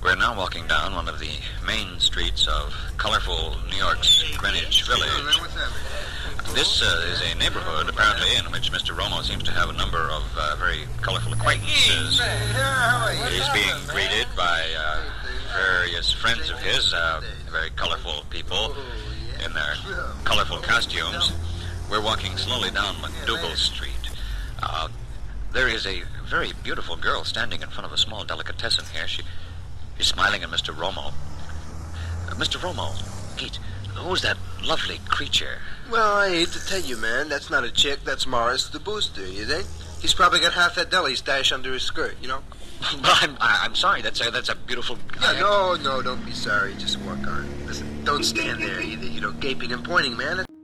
We're now walking down one of the main streets of colorful New York's Greenwich Village. This is a neighborhood, apparently, in which Mr. Romo seems to have a number of very colorful acquaintances. He's being greeted by various friends of his, very colorful people in their colorful costumes. We're walking slowly down McDougal Street. There is a very beautiful girl standing in front of a small delicatessen here. She's smiling at Mr. Romo. Mr. Romo, Pete, who's that lovely creature? Well, I hate to tell you, man, that's not a chick, that's Morris the Booster, you think? He's probably got half that deli stashed under his skirt, you know? But I'm sorry, that's a beautiful... Yeah, no, don't be sorry, just walk on. Listen, don't stand there either, gaping and pointing, man.